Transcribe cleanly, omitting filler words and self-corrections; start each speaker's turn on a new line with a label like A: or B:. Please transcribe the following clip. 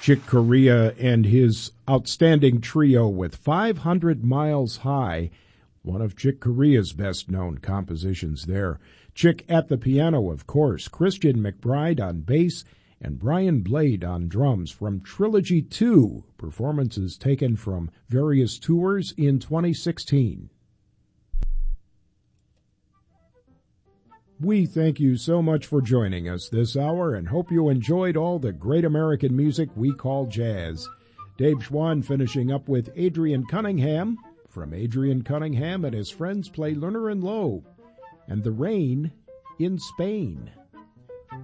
A: Chick Corea and his outstanding trio with 500 Miles High, one of Chick Corea's best-known compositions there. Chick at the piano, of course, Christian McBride on bass, and Brian Blade on drums from Trilogy 2, performances taken from various tours in 2016. We thank you so much for joining us this hour and hope you enjoyed all the great American music we call jazz. Dave Schwann finishing up with Adrian Cunningham. From Adrian Cunningham and his friends play Lerner and Loewe and The Rain in Spain.